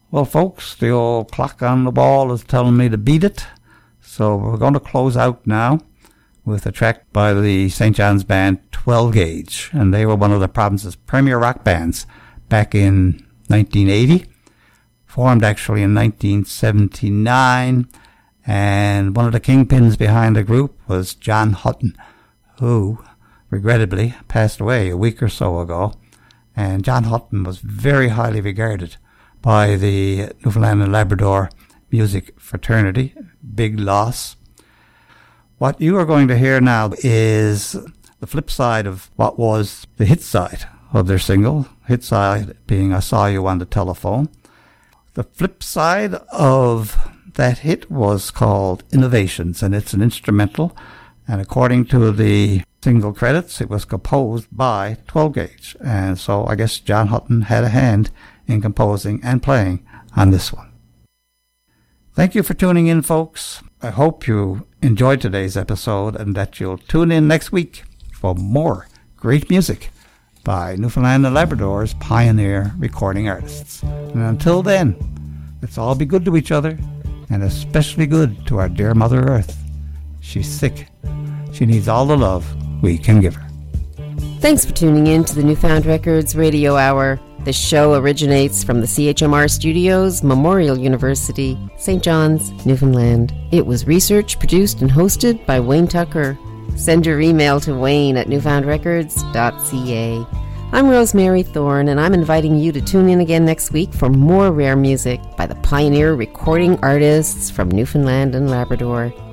Well, folks, the old clock on the wall is telling me to beat it. So we're going to close out now with a track by the St. John's band 12 Gauge. And they were one of the province's premier rock bands back in 1980. Formed actually in 1979. And one of the kingpins behind the group was John Hutton, who regrettably passed away a week or so ago. And John Hutton was very highly regarded by the Newfoundland and Labrador music fraternity. Big loss. What you are going to hear now is the flip side of what was the hit side of their single. Hit side being I Saw You on the Telephone. The flip side of that hit was called Innovations, and it's an instrumental. And according to the single credits, it was composed by 12 Gauge. And so I guess John Hutton had a hand in composing and playing on this one. Thank you for tuning in, folks. I hope you enjoyed today's episode and that you'll tune in next week for more great music by Newfoundland and Labrador's pioneer recording artists. And until then, let's all be good to each other, and especially good to our dear Mother Earth. She's sick. She needs all the love we can give her. Thanks for tuning in to the Newfound Records Radio Hour. This show originates from the CHMR Studios, Memorial University, St. John's, Newfoundland. It was researched, produced, and hosted by Wayne Tucker. Send your email to wayne@newfoundrecords.ca. I'm Rosemary Thorne, and I'm inviting you to tune in again next week for more rare music by the pioneer recording artists from Newfoundland and Labrador.